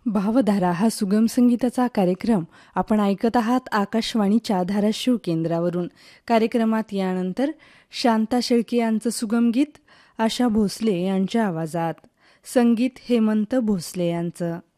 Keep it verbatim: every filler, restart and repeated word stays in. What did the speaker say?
भावधारा हा सुगम संगीताचा कार्यक्रम आपण ऐकत आहात आकाशवाणीच्या धाराशिव केंद्रावरून. कार्यक्रमात यानंतर शांता शेळके यांचं सुगम गीत आशा भोसले यांच्या आवाजात, संगीत हेमंत भोसले यांचं.